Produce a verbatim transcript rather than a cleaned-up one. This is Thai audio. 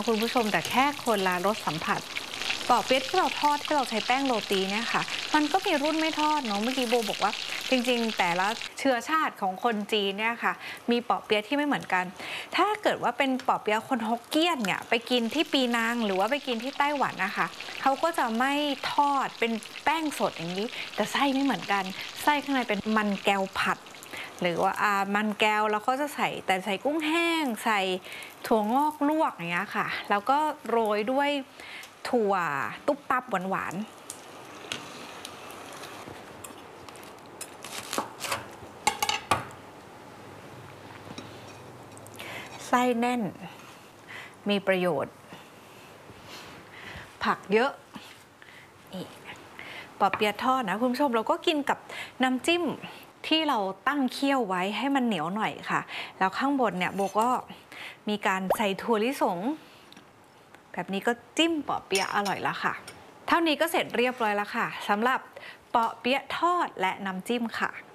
คุณผู้ชมแต่แค่คนละรสสัมผัสปอเปี๊ยะที่เราทอดที่เราใช้แป้งโรตีเนี่ยค่ะมันก็มีรุ่นไม่ทอดเนาะเมื่อกี้โบบอกว่าจริงๆแต่ละเชื้อชาติของคนจีนเนี่ยค่ะมีปอเปี๊ยะที่ไม่เหมือนกันถ้าเกิดว่าเป็นปอเปี๊ยะคนฮกเกี้ยนเนี่ยไปกินที่ปีนังหรือว่าไปกินที่ไต้หวันนะคะเขาก็จะไม่ทอดเป็นแป้งสดอย่างนี้แต่ไส้ไม่เหมือนกันไส้ข้างในเป็นมันแก้วผัดหรือว่าอ่ามันแก้วแล้วก็จะใส่แต่ใส่กุ้งแห้งใส่ถั่วงอกลวกอย่างเงี้ยค่ะแล้วก็โรยด้วยถั่วตุ๊บปั๊บหวานๆไส้แน่นมีประโยชน์ผักเยอะนี่ปอเปี๊ยะทอดนะคุณผู้ชมเราก็กินกับน้ำจิ้มที่เราตั้งเคี่ยวไว้ให้มันเหนียวหน่อยค่ะแล้วข้างบนเนี่ยโบก็มีการใส่ถั่วลิสงแบบนี้ก็จิ้มปอเปี๊ยะอร่อยแล้วค่ะเท่านี้ก็เสร็จเรียบร้อยแล้วค่ะสำหรับปอเปี๊ยะทอดและน้ำจิ้มค่ะ